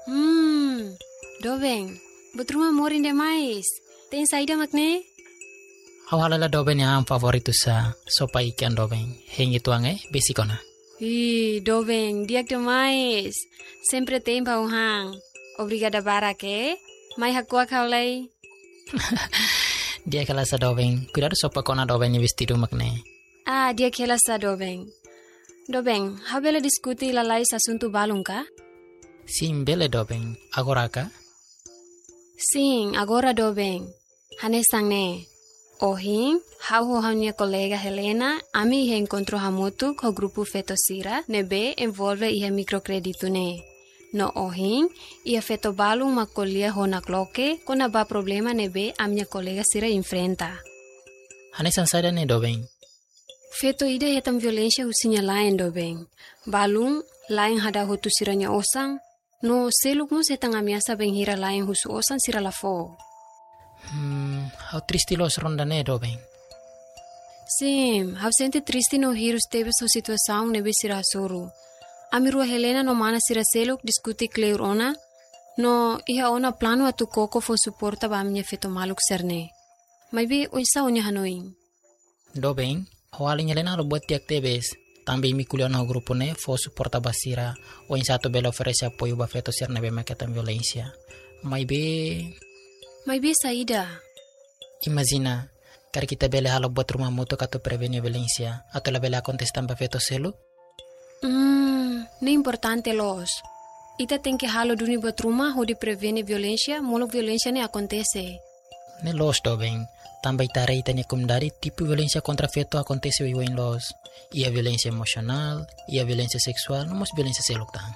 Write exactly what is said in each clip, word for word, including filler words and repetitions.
Hmm, Dobeng, betruma morin demais. Tem saída makne? Hawalala Dobeng yang favoritu sa sopa ikan Dobeng. Hengi tuange besikona. Ih, Dobeng, dia demais. Sempre tem pauhang. Obrigada barake. Mai hakua kaulai. Dia kala sa Dobeng. Cuidado sopa kona Dobeng ni vestido makne. Ah, dia kela sa Dobeng. Dobeng, habela diskuti lalai asunto balung ka? Sim, bele Dobeng. Agora ka? Sim, agora Dobeng. Hanesang ne. Ohin, hau ho minha colega Helena, ami ihe encontro hamutu ko grupo Fetosira, nebe envolve ihe microcredito ne. No ohin, ia feto balung makolia ho na kloke, kona ba problema nebe a minha colega Sira enfrenta. Hanesan sada ne Dobeng. Feto ida hetam violência usinya lain Dobeng. Balung, lain hada ho tu siranya osang, no seluk mo setang amiasa benghira lain husu osang sira lafo. Hmm, how triste los ronda ne Dobeng. Sim, hau sente triste no hirus tebe so situação nebe sira soru. Amirua Helena no mana sira seluk diskuti kleur ona, no iha ona plano atu koko fo suporta ba minha feto maluk serne. Maybe oisa onya hanoin. Dobeng, hawalin Helena lo buat tiak tebes. Tambi mi kuliah no grupo ne fo suporta basira o insato bela oferece apoio ba feto ser nebe maketan violência. Maybe Maybe saída. Imagina, kar kita bela halo buat rumah mutu kato prevenir violência, atau la bela contestan ba feto selu? Hmm, ne importante los. Ita tem que halo duni buat rumah ho di prevene violência, molo violência ne acontece. Ne los Dobeng, também tare ita ne kumdari tipo violência contra feto acontece wiwa in los. Ia violência emocional, ia violência sexual, não mas violência seluk tan.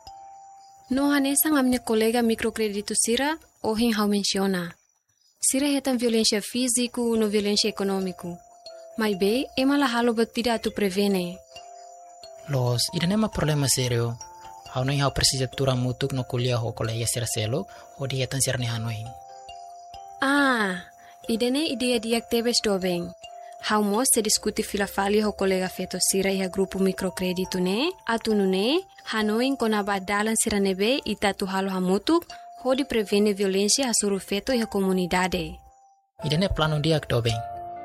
No hanesang a minha colega microcredito Sira, ohin hau menciona. Sira hetam violência físico no violência econômico. Mas be, ema la halo batida atu prevene. Los, ida nema problema serio. Hau no hau precisa tura mutuk no kuliah ho colega sira seluk, o dia tan sirne hanoin. Ah, idene ideia diak tebes Dobeng. Hau mo se diskuti filafali ho colega feto Sira iha grupo microcredito ne, atunu ne, hanoin kona badalan sira nebe ita tu halo hamutuk, ho di prevene violência asuru feto iha comunidade. Ida ne plano diak Dobeng.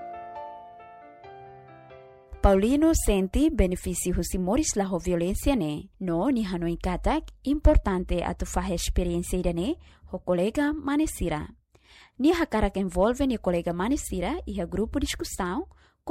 Paulino senti benefício husi moris la ho violência ne, no ni hanoin katak importante atu fahe experiência ida ne, ho colega manesira. Ni hakarak envolve ni colega manesira iha grupo discussão,